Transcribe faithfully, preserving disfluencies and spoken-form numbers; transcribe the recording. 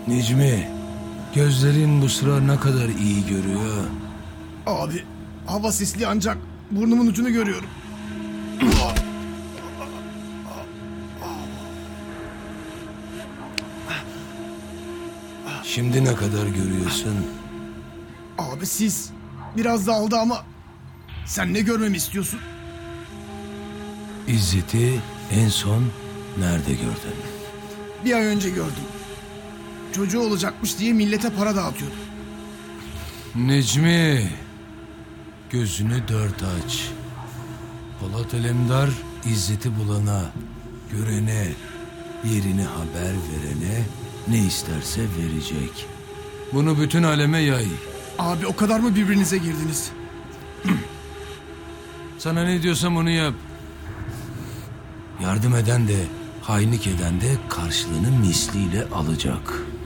Necmi, gözlerin bu sıra ne kadar iyi görüyor. Abi hava sisli ancak burnumun ucunu görüyorum. Şimdi ne kadar görüyorsun? Abi sis biraz da aldı ama sen ne görmemi istiyorsun? İzzet'i en son nerede gördün? Bir ay önce gördüm. Çocuğu olacakmış diye millete para dağıtıyordu. Necmi, gözünü dört aç. Polat Alemdar İzzet'i bulana, görene, yerini haber verene ne isterse verecek. Bunu bütün aleme yay. Abi o kadar mı birbirinize girdiniz? Sana ne diyorsam onu yap. Yardım eden de, hainlik eden de karşılığını misliyle alacak.